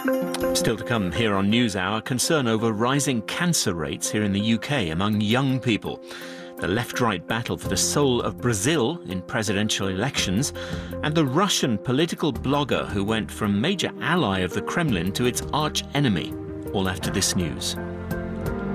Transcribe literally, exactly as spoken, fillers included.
Still to come here on NewsHour, concern over rising cancer rates here in the U K among young people, the left-right battle for the soul of Brazil in presidential elections, and the Russian political blogger who went from major ally of the Kremlin to its arch-enemy. All after this news.